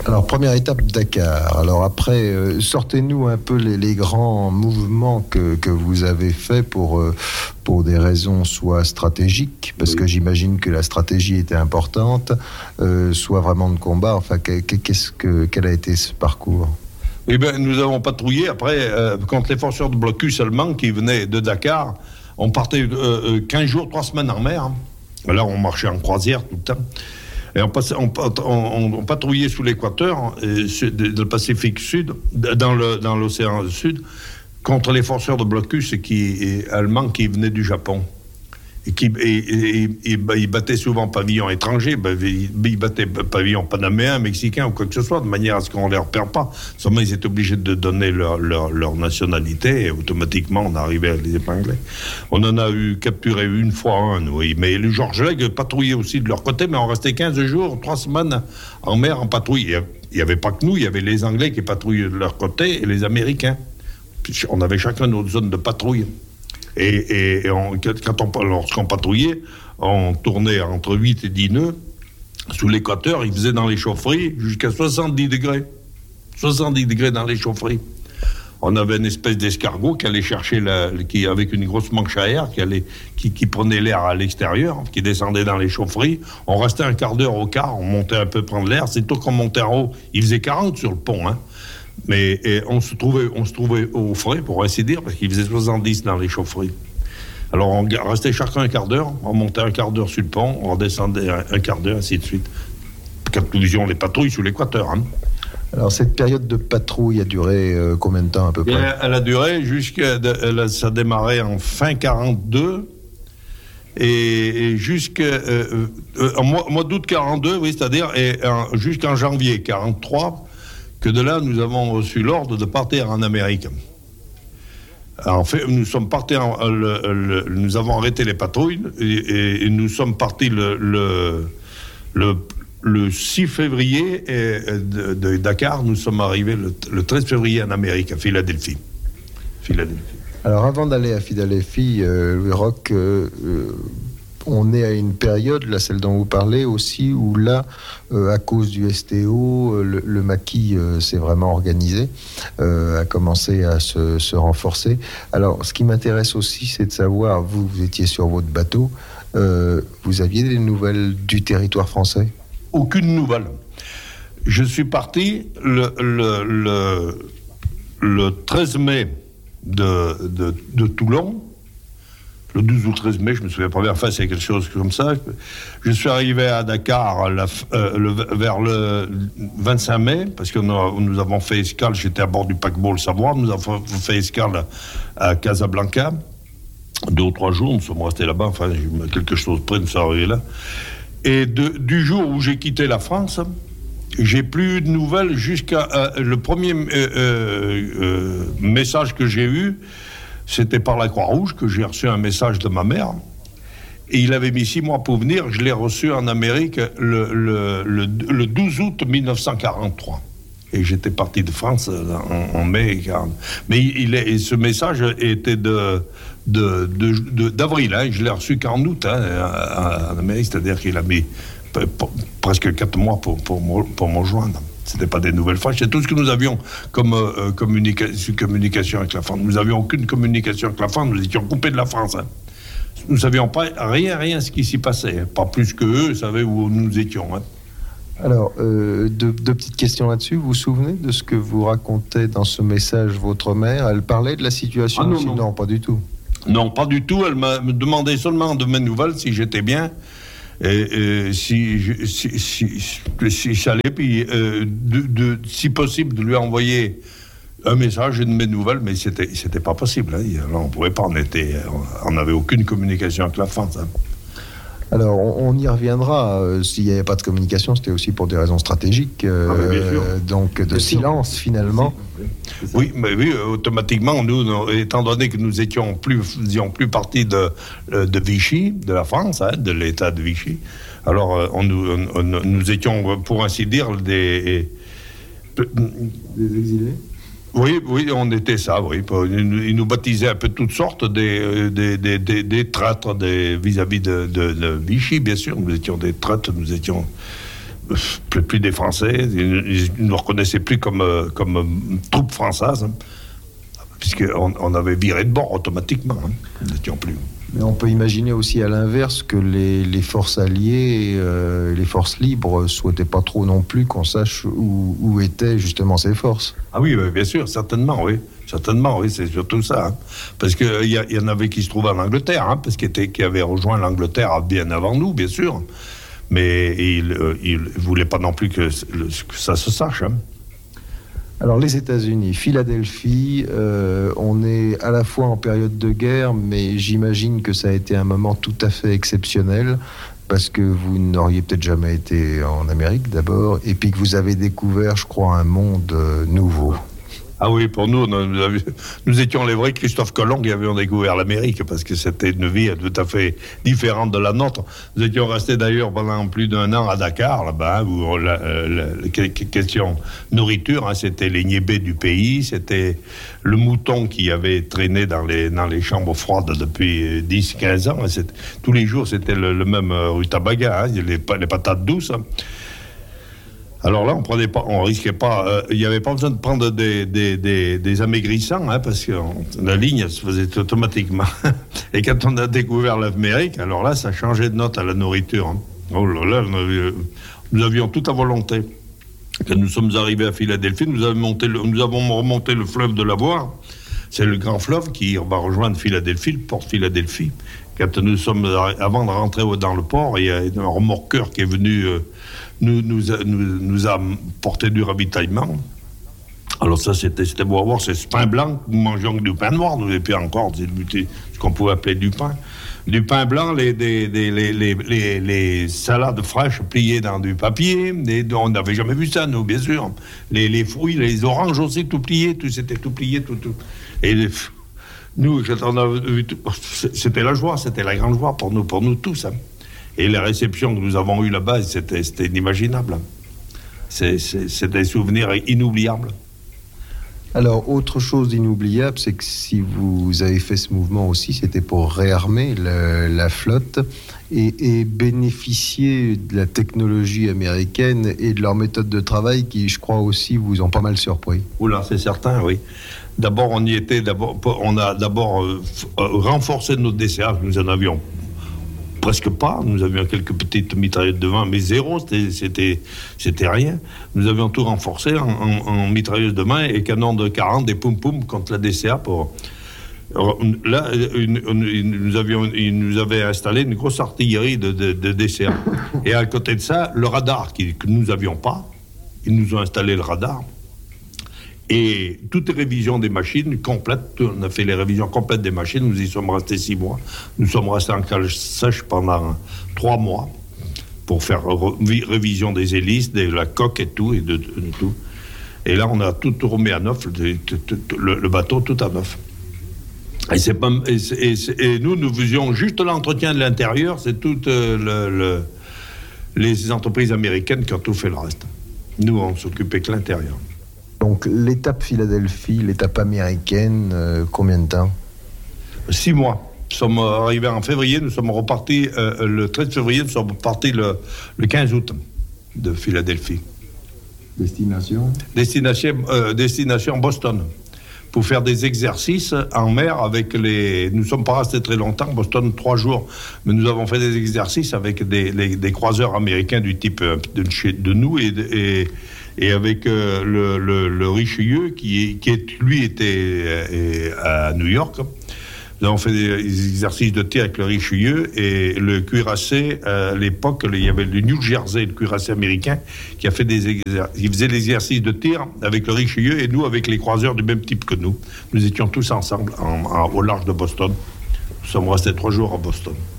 Alors, première étape, Dakar. Alors après, sortez-nous un peu les grands mouvements que vous avez faits pour des raisons soit stratégiques, parce que j'imagine que la stratégie était importante, soit vraiment de combat. Enfin, quel a été ce parcours? Eh bien, nous avons patrouillé après contre les forces de blocus allemands qui venaient de Dakar. On partait 15 jours, 3 semaines en mer. Là, on marchait en croisière tout le temps. Et on patrouillait sous l'équateur, le Pacifique Sud, dans l'océan Sud, contre les forceurs de blocus allemands qui venaient du Japon. Et ils battaient souvent pavillon étranger, ils battaient pavillon panaméen, mexicain ou quoi que ce soit, de manière à ce qu'on ne les repère pas. Seulement, ils étaient obligés de donner leur nationalité et automatiquement, on arrivait à les épingler. On en a capturé une fois un, oui. Mais le Georges Legge patrouillait aussi de leur côté, mais on restait 15 jours, 3 semaines en mer en patrouille. Il n'y avait pas que nous, il y avait les Anglais qui patrouillaient de leur côté et les Américains. Puis on avait chacun notre zone de patrouille. Et lorsqu'on patrouillait, on tournait entre 8 et 10 nœuds. Sous l'équateur, il faisait dans les chaufferies jusqu'à 70 degrés. 70 degrés dans les chaufferies. On avait une espèce d'escargot qui allait chercher, avec une grosse manche à air, qui prenait l'air à l'extérieur, qui descendait dans les chaufferies. On restait un quart d'heure au quart, on montait un peu prendre l'air. C'est tout qu'on montait en haut. Il faisait 40 sur le pont, hein. Mais on se trouvait au frais, pour ainsi dire, parce qu'il faisait 70 dans les chaufferies. Alors on restait chacun un quart d'heure, on montait un quart d'heure sur le pont, on redescendait un quart d'heure, ainsi de suite. Quand nous faisions les patrouilles sous l'équateur. Hein. Alors cette période de patrouille a duré combien de temps à peu près? Elle a duré ça démarrait en fin 42 et jusqu'en mois d'août 42, oui, c'est-à-dire jusqu'en janvier 43. Que de là, nous avons reçu l'ordre de partir en Amérique. En fait, nous sommes partis, nous avons arrêté les patrouilles et nous sommes partis le 6 février de Dakar. Nous sommes arrivés le 13 février en Amérique, à Philadelphie. Alors, avant d'aller à Philadelphie, Louis Roch, on est à une période, là, celle dont vous parlez aussi, où là, à cause du STO, le maquis s'est vraiment organisé, a commencé à se renforcer. Alors, ce qui m'intéresse aussi, c'est de savoir, vous étiez sur votre bateau, vous aviez des nouvelles du territoire français? Aucune nouvelle. Je suis parti le 13 mai de Toulon. Le 12 ou 13 mai, je me souviens pas bien, enfin c'est quelque chose comme ça. Je suis arrivé à Dakar vers le 25 mai, parce que nous avons fait escale, j'étais à bord du paquebot Le Savoir, nous avons fait escale à Casablanca. 2 ou 3 jours, nous sommes restés là-bas, enfin quelque chose près, nous sommes arrivés là. Et du jour où j'ai quitté la France, j'ai plus eu de nouvelles jusqu'à le premier message que j'ai eu. C'était par la Croix-Rouge que j'ai reçu un message de ma mère. Et il avait mis 6 mois pour venir. Je l'ai reçu en Amérique le 12 août 1943. Et j'étais parti de France en mai 40. Mais ce message était d'avril. Hein. Je l'ai reçu qu'en août en Amérique. C'est-à-dire qu'il a mis presque 4 mois pour me rejoindre. Ce n'était pas des nouvelles phrases. C'est tout ce que nous avions comme communication avec la France. Nous n'avions aucune communication avec la France. Nous étions coupés de la France. Hein. Nous ne savions pas rien ce qui s'y passait. Hein. Pas plus qu'eux savaient où nous étions. Hein. Alors, deux petites questions là-dessus. Vous vous souvenez de ce que vous racontez dans ce message, votre mère? Elle parlait de la situation? Non, pas du tout. Non, pas du tout. Elle m'a demandé seulement de mes nouvelles, si j'étais bien. Et si ça allait, puis si possible de lui envoyer un message et de mes nouvelles, mais c'était pas possible. Hein. Alors, on pouvait pas, on n'avait aucune communication avec la France. Hein. Alors, on y reviendra. S'il n'y avait pas de communication, c'était aussi pour des raisons stratégiques, donc de silence finalement. Oui, mais oui, automatiquement, nous, étant donné que nous faisions plus partie de Vichy, de la France, hein, de l'État de Vichy, alors nous étions, pour ainsi dire, des exilés. Oui, on était ça, oui. Ils nous baptisaient un peu de toutes sortes, des traîtres vis-à-vis de Vichy, bien sûr. Nous étions des traîtres, plus des Français, ils ne nous reconnaissaient plus comme troupe française, hein, puisqu'on avait viré de bord automatiquement, hein. Nous n'étions plus. Mais on peut imaginer aussi à l'inverse que les forces alliées, les forces libres, ne souhaitaient pas trop non plus qu'on sache où étaient justement ces forces. Ah oui, bien sûr, certainement, oui. Certainement, oui, c'est surtout ça. Hein. Parce qu'il y en avait qui se trouvaient en Angleterre, hein, parce qui avaient rejoint l'Angleterre bien avant nous, bien sûr. Mais ils ne voulaient pas non plus que ça se sache. Hein. Alors les États-Unis, Philadelphie, on est à la fois en période de guerre, mais j'imagine que ça a été un moment tout à fait exceptionnel, parce que vous n'auriez peut-être jamais été en Amérique d'abord, et puis que vous avez découvert, je crois, un monde nouveau. Ah oui, pour nous, nous étions les vrais Christophe Colomb qui avions découvert l'Amérique, parce que c'était une vie tout à fait différente de la nôtre. Nous étions restés d'ailleurs pendant plus d'1 an à Dakar, là-bas, où la question nourriture, hein, c'était les niébés du pays, c'était le mouton qui avait traîné dans les chambres froides depuis 10-15 ans. Hein, tous les jours, c'était le même rutabaga, hein, les patates douces. Hein. Alors là, on risquait pas. Il n'y avait pas besoin de prendre des amaigrissants, hein, parce que la ligne se faisait automatiquement. Et quand on a découvert l'Amérique, alors là, ça changeait de note à la nourriture. Hein. Oh là là, nous avions tout à volonté. Quand nous sommes arrivés à Philadelphie, nous avons remonté le fleuve de la Loire. C'est le grand fleuve qui va rejoindre Philadelphie, le port de Philadelphie. Quand avant de rentrer dans le port, il y a un remorqueur qui est venu nous a porté du ravitaillement. Alors ça, c'était beau à voir, c'est ce pain blanc, nous mangeons du pain noir, et puis encore, c'est ce qu'on pouvait appeler du pain. Du pain blanc, les salades fraîches pliées dans du papier, on n'avait jamais vu ça, nous, bien sûr. Les fruits, les oranges aussi, tout plié, c'était tout plié, tout. Et nous, c'était la joie, c'était la grande joie pour nous tous. Hein. Et les réceptions que nous avons eues là-bas, c'était inimaginable. C'est des souvenirs inoubliables. Alors, autre chose d'inoubliable, c'est que si vous avez fait ce mouvement aussi, c'était pour réarmer la flotte et bénéficier de la technologie américaine et de leur méthode de travail qui, je crois aussi, vous ont pas mal surpris. Oula, c'est certain, oui. D'abord, on a renforcé notre DCA, nous en avions presque pas. Nous avions quelques petites mitraillettes de 20, mais zéro, c'était rien. Nous avions tout renforcé en mitrailleuses de main et canons de 40, des poum-poum contre la DCA. Là, ils nous avaient installé une grosse artillerie de DCA. Et à côté de ça, le radar que nous n'avions pas, ils nous ont installé le radar. Et toutes les révisions des machines complètes, on a fait les révisions complètes des machines, nous y sommes restés 6 mois. Nous sommes restés en cale sèche pendant 3 mois pour faire révision des hélices, de la coque et tout, et de tout. Et là, on a tout remis à neuf, le bateau tout à neuf. Et nous faisions juste l'entretien de l'intérieur, c'est toutes les entreprises américaines qui ont tout fait le reste. Nous, on s'occupait que l'intérieur. Donc l'étape Philadelphie, l'étape américaine, combien de temps ? 6 mois. Nous sommes arrivés en février, nous sommes repartis le 13 février, nous sommes repartis le 15 août de Philadelphie. Destination Boston. Pour faire des exercices en mer avec nous ne sommes pas restés très longtemps, Boston 3 jours, mais nous avons fait des exercices avec des croiseurs américains du type de nous et avec le Richelieu qui lui était à New York. Nous avons fait des exercices de tir avec le Richelieu et le cuirassé. À l'époque, il y avait le New Jersey, le cuirassé américain, qui faisait des exercices de tir avec le Richelieu et nous avec les croiseurs du même type que nous. Nous étions tous ensemble au large de Boston. Nous sommes restés 3 jours à Boston.